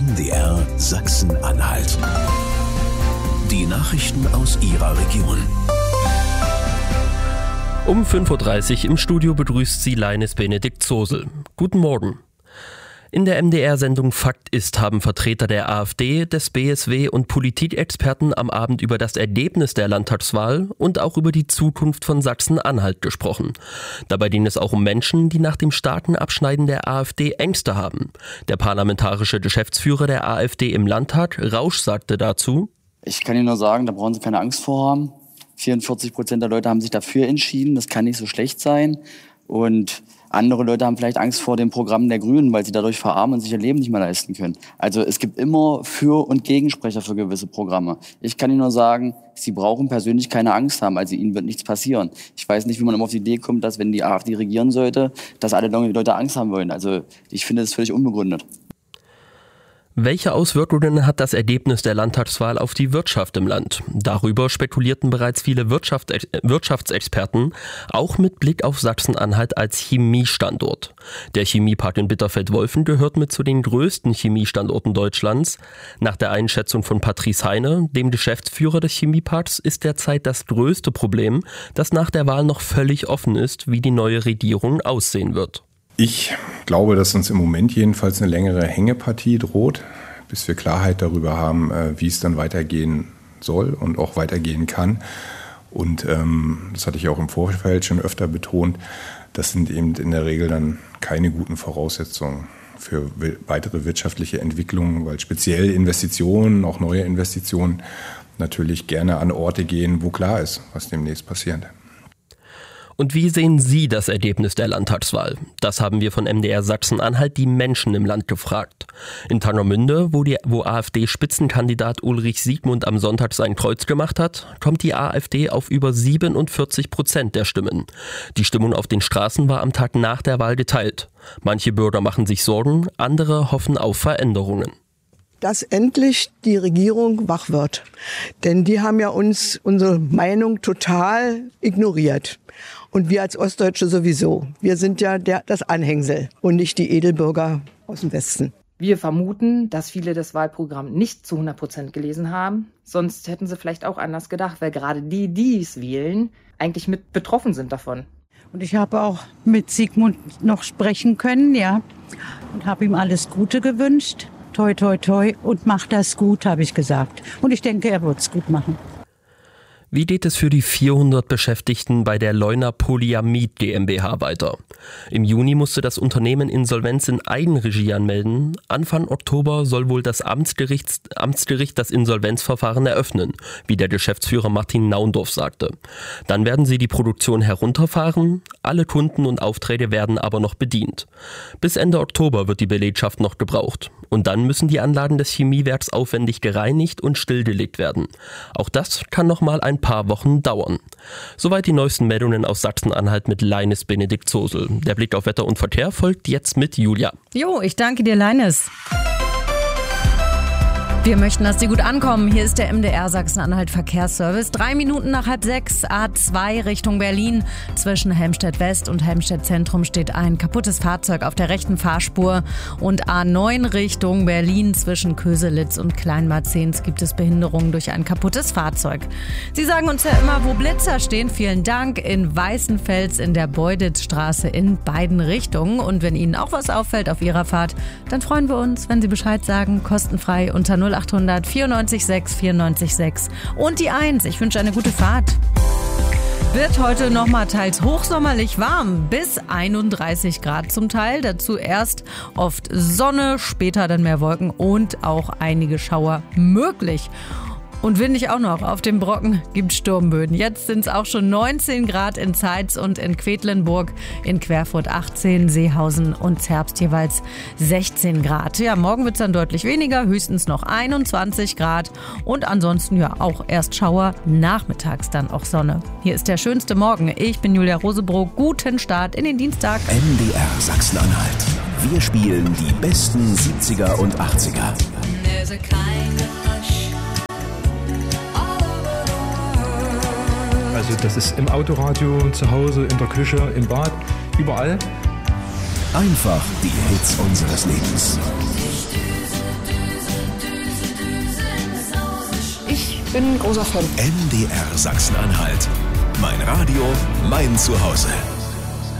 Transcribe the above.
MDR Sachsen-Anhalt. Die Nachrichten aus Ihrer Region. Um 5.30 Uhr im Studio begrüßt Sie Leines Benedikt Zosel. Guten Morgen. In der MDR-Sendung Fakt ist haben Vertreter der AfD, des BSW und Politikexperten am Abend über das Ergebnis der Landtagswahl und auch über die Zukunft von Sachsen-Anhalt gesprochen. Dabei ging es auch um Menschen, die nach dem starken Abschneiden der AfD Ängste haben. Der parlamentarische Geschäftsführer der AfD im Landtag, Rausch, sagte dazu: Ich kann Ihnen nur sagen, da brauchen Sie keine Angst vor haben. 44% der Leute haben sich dafür entschieden, das kann nicht so schlecht sein. Und andere Leute haben vielleicht Angst vor dem Programm der Grünen, weil sie dadurch verarmen und sich ihr Leben nicht mehr leisten können. Also es gibt immer Für- und Gegensprecher für gewisse Programme. Ich kann Ihnen nur sagen, Sie brauchen persönlich keine Angst haben, also Ihnen wird nichts passieren. Ich weiß nicht, wie man immer auf die Idee kommt, dass wenn die AfD regieren sollte, dass alle Leute Angst haben wollen. Also ich finde das völlig unbegründet. Welche Auswirkungen hat das Ergebnis der Landtagswahl auf die Wirtschaft im Land? Darüber spekulierten bereits viele Wirtschaftsexperten, auch mit Blick auf Sachsen-Anhalt als Chemiestandort. Der Chemiepark in Bitterfeld-Wolfen gehört mit zu den größten Chemiestandorten Deutschlands. Nach der Einschätzung von Patrice Heine, dem Geschäftsführer des Chemieparks, ist derzeit das größte Problem, dass nach der Wahl noch völlig offen ist, wie die neue Regierung aussehen wird. Ich glaube, dass uns im Moment jedenfalls eine längere Hängepartie droht, bis wir Klarheit darüber haben, wie es dann weitergehen soll und auch weitergehen kann. Und das hatte ich auch im Vorfeld schon öfter betont, das sind eben in der Regel dann keine guten Voraussetzungen für weitere wirtschaftliche Entwicklungen, weil speziell Investitionen, auch neue Investitionen, natürlich gerne an Orte gehen, wo klar ist, was demnächst passiert. Und wie sehen Sie das Ergebnis der Landtagswahl? Das haben wir von MDR Sachsen-Anhalt die Menschen im Land gefragt. In Tangermünde, wo AfD-Spitzenkandidat Ulrich Siegmund am Sonntag sein Kreuz gemacht hat, kommt die AfD auf über 47% der Stimmen. Die Stimmung auf den Straßen war am Tag nach der Wahl geteilt. Manche Bürger machen sich Sorgen, andere hoffen auf Veränderungen. Dass endlich die Regierung wach wird. Denn die haben ja uns unsere Meinung total ignoriert. Und wir als Ostdeutsche sowieso. Wir sind ja das Anhängsel und nicht die Edelbürger aus dem Westen. Wir vermuten, dass viele das Wahlprogramm nicht zu 100% gelesen haben. Sonst hätten sie vielleicht auch anders gedacht, weil gerade die es wählen, eigentlich mit betroffen sind davon. Und ich habe auch mit Siegmund noch sprechen können, ja. Und habe ihm alles Gute gewünscht. Toi, toi, toi. Und macht das gut, habe ich gesagt. Und ich denke, er wird es gut machen. Wie geht es für die 400 Beschäftigten bei der Leuna Polyamid GmbH weiter? Im Juni musste das Unternehmen Insolvenz in Eigenregie anmelden. Anfang Oktober soll wohl das Amtsgericht das Insolvenzverfahren eröffnen, wie der Geschäftsführer Martin Naundorf sagte. Dann werden sie die Produktion herunterfahren. Alle Kunden und Aufträge werden aber noch bedient. Bis Ende Oktober wird die Belegschaft noch gebraucht. Und dann müssen die Anlagen des Chemiewerks aufwendig gereinigt und stillgelegt werden. Auch das kann noch mal ein paar Wochen dauern. Soweit die neuesten Meldungen aus Sachsen-Anhalt mit Leines Benedikt Zosel. Der Blick auf Wetter und Verkehr folgt jetzt mit Julia. Jo, ich danke dir, Leines. Wir möchten, dass Sie gut ankommen. Hier ist der MDR Sachsen-Anhalt Verkehrsservice. 3 Minuten nach 5:30, A2 Richtung Berlin. Zwischen Helmstedt West und Helmstedt Zentrum steht ein kaputtes Fahrzeug auf der rechten Fahrspur. Und A9 Richtung Berlin zwischen Köselitz und Kleinmarzens gibt es Behinderungen durch ein kaputtes Fahrzeug. Sie sagen uns ja immer, wo Blitzer stehen. Vielen Dank. In Weißenfels in der Beuditzstraße in beiden Richtungen. Und wenn Ihnen auch was auffällt auf Ihrer Fahrt, dann freuen wir uns, wenn Sie Bescheid sagen. Kostenfrei unter 0800 94 6 94 6 und die 1. Ich wünsche eine gute Fahrt. Wird heute nochmal teils hochsommerlich warm, bis 31 Grad zum Teil. Dazu erst oft Sonne, später dann mehr Wolken und auch einige Schauer möglich. Und windig auch noch. Auf dem Brocken gibt Sturmböen. Jetzt sind es auch schon 19 Grad in Zeitz und in Quedlinburg, in Querfurt 18, Seehausen und Zerbst jeweils 16 Grad. Ja, morgen wird es dann deutlich weniger, höchstens noch 21 Grad. Und ansonsten ja auch erst Schauer, nachmittags dann auch Sonne. Hier ist der schönste Morgen. Ich bin Julia Rosebrock. Guten Start in den Dienstag. MDR Sachsen-Anhalt. Wir spielen die besten 70er und 80er. Also das ist im Autoradio, zu Hause, in der Küche, im Bad, überall. Einfach die Hits unseres Lebens. bin ein großer Fan. MDR Sachsen-Anhalt. Mein Radio, mein Zuhause.